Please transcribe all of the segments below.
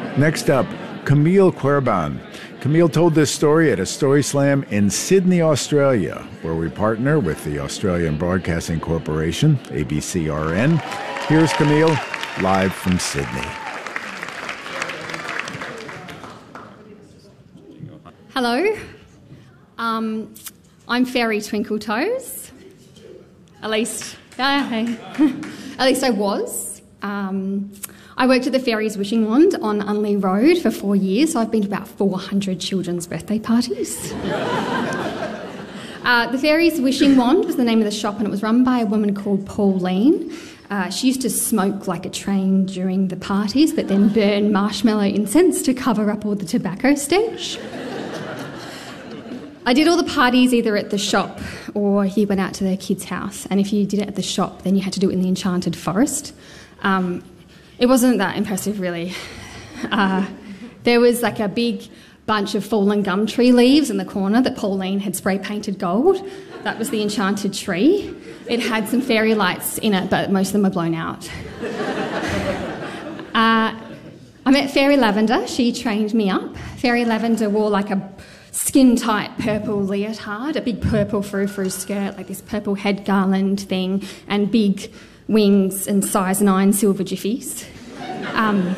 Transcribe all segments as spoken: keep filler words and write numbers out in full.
Next up, Camille Querban. Camille told this story at a Story Slam in Sydney, Australia, where we partner with the Australian Broadcasting Corporation, A B C R N. Here's Camille, live from Sydney. Hello, um, I'm Fairy Twinkle Toes. At least, uh, hey. At least I was. Um, I worked at the Fairy's Wishing Wand on Unley Road for four years, so I've been to about four hundred children's birthday parties. uh, the Fairy's Wishing Wand was the name of the shop, and it was run by a woman called Pauline. Uh, she used to smoke like a train during the parties, but then burn marshmallow incense to cover up all the tobacco stench. I did all the parties either at the shop or you went out to their kid's house. And if you did it at the shop, then you had to do it in the Enchanted Forest. Um, it wasn't that impressive, really. Uh, there was like a big bunch of fallen gum tree leaves in the corner that Pauline had spray painted gold. That was the enchanted tree. It had some fairy lights in it, but most of them were blown out. uh, I met Fairy Lavender. She trained me up. Fairy Lavender wore like a skin-tight purple leotard, a big purple frou-frou skirt, like this purple head garland thing, and big wings and size nine silver jiffies. Um,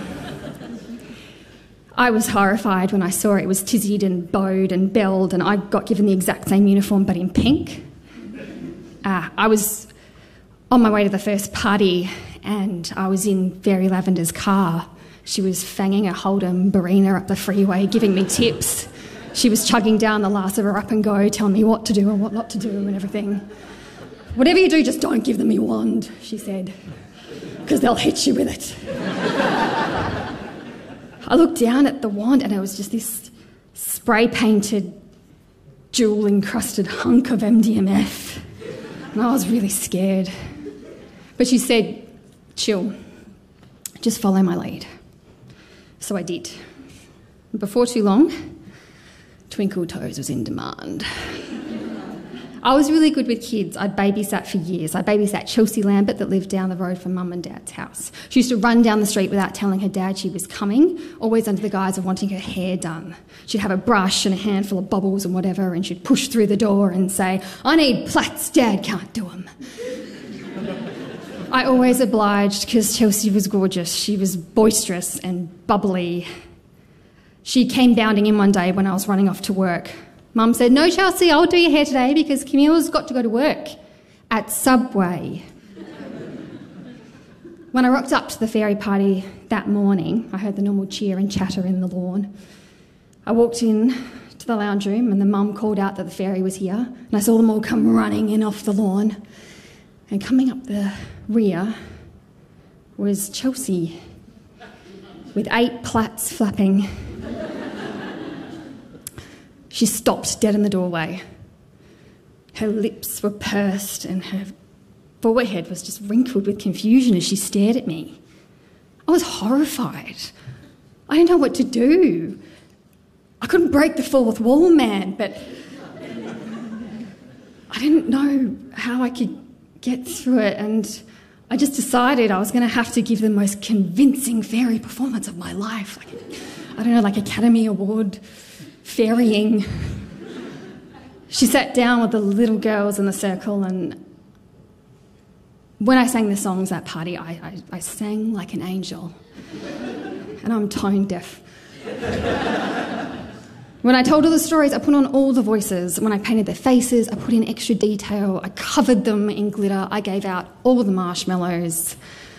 I was horrified when I saw it. It was tizzied and bowed and belled, and I got given the exact same uniform but in pink. Uh, I was on my way to the first party, and I was in Fairy Lavender's car. She was fanging a Holden Barina up the freeway, giving me tips. She was chugging down the last of her Up and Go, telling me what to do and what not to do and everything. Whatever you do, just don't give them your wand, she said, because they'll hit you with it. I looked down at the wand and it was just this spray-painted, jewel-encrusted hunk of M D M F. And I was really scared. But she said, chill, just follow my lead. So I did. Before too long, Twinkle Toes was in demand. I was really good with kids. I'd babysat for years. I babysat Chelsea Lambert that lived down the road from Mum and Dad's house. She used to run down the street without telling her dad she was coming, always under the guise of wanting her hair done. She'd have a brush and a handful of bubbles and whatever, and she'd push through the door and say, I need plaits, Dad can't do them. I always obliged because Chelsea was gorgeous. She was boisterous and bubbly. She came bounding in one day when I was running off to work. Mum said, no, Chelsea, I'll do your hair today because Camille's got to go to work at Subway. When I rocked up to the fairy party that morning, I heard the normal cheer and chatter in the lawn. I walked in to the lounge room and the mum called out that the fairy was here, and I saw them all come running in off the lawn. And coming up the rear was Chelsea with eight plaits flapping. She stopped dead in the doorway. Her lips were pursed and her forehead was just wrinkled with confusion as she stared at me. I was horrified. I didn't know what to do. I couldn't break the fourth wall, man, but I didn't know how I could get through it, and I just decided I was going to have to give the most convincing fairy performance of my life. Like, I don't know, like Academy Award fairying. She sat down with the little girls in the circle, and when I sang the songs at that party, I, I, I sang like an angel. And I'm tone deaf. When I told all the stories, I put on all the voices. When I painted their faces, I put in extra detail. I covered them in glitter. I gave out all the marshmallows.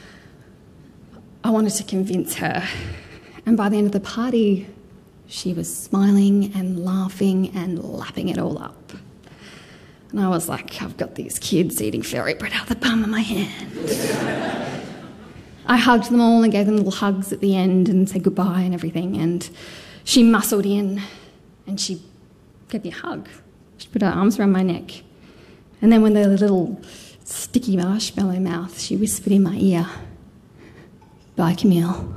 I wanted to convince her. And by the end of the party, she was smiling and laughing and lapping it all up. And I was like, I've got these kids eating fairy bread out of the palm of my hand. I hugged them all and gave them little hugs at the end and said goodbye and everything. And she muscled in and she gave me a hug. She put her arms around my neck. And then with her little sticky marshmallow mouth, she whispered in my ear, "Bye, Camille."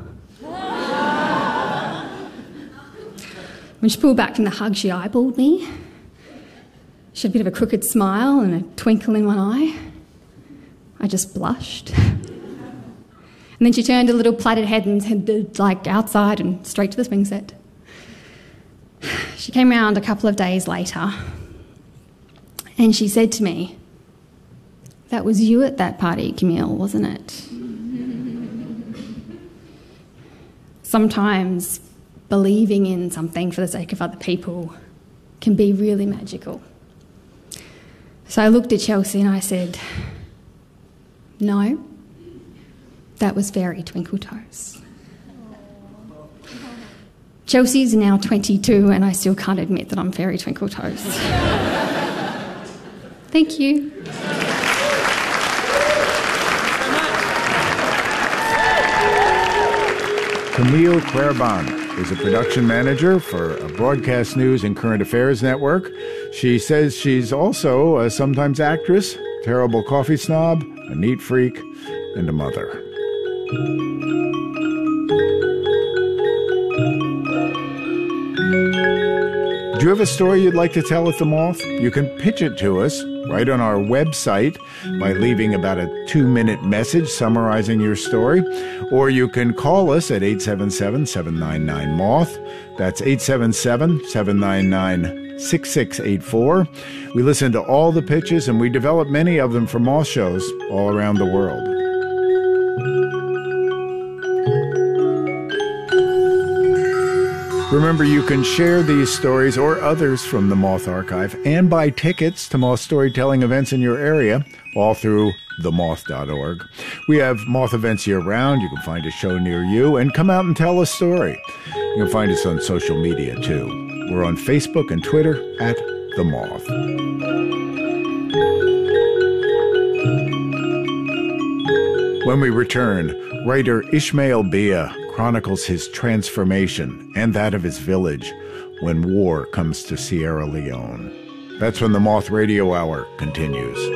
When she pulled back from the hug, she eyeballed me. She had a bit of a crooked smile and a twinkle in one eye. I just blushed. And then she turned a little plaited head and headed like outside and straight to the swing set. She came round a couple of days later and she said to me, "That was you at that party, Camille, wasn't it?" Sometimes believing in something for the sake of other people can be really magical. So I looked at Chelsea and I said, "No, that was Fairy Twinkletoes." Chelsea's now twenty-two and I still can't admit that I'm Fairy Twinkletoes. Thank you. Camille Clairbon is a production manager for a broadcast news and current affairs network. She says she's also a sometimes actress, terrible coffee snob, a neat freak, and a mother. Do you have a story you'd like to tell at the Moth? You can pitch it to us right on our website by leaving about a two-minute message summarizing your story, or you can call us at eight seven seven, seven nine nine, moth. That's eight seven seven, seven nine nine, six six eight four. We listen to all the pitches, and we develop many of them for Moth shows all around the world. Remember, you can share these stories or others from the Moth Archive and buy tickets to Moth storytelling events in your area, all through the moth dot org. We have Moth events year-round. You can find a show near you and come out and tell a story. You can find us on social media, too. We're on Facebook and Twitter at The Moth. When we return, writer Ishmael Bia chronicles his transformation and that of his village when war comes to Sierra Leone. That's when the Moth Radio Hour continues.